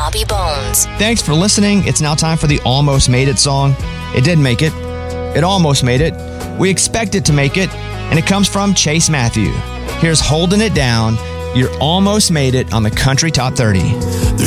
Bobby Bones. Thanks for listening. It's now time for the Almost Made It song. It did make it. It almost made it. We expect it to make it. And it comes from Chase Matthew. Here's Holding It Down. You're almost made it on the Country Top 30.